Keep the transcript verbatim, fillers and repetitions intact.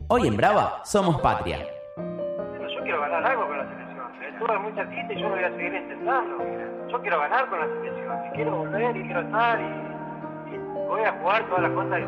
Hoy en Brava somos patria. Pero yo quiero ganar algo con la selección. Estuve muy cerquita y yo lo voy a seguir intentando. Yo quiero ganar con la selección. Y quiero volver y quiero estar y, y voy a jugar todas las cosas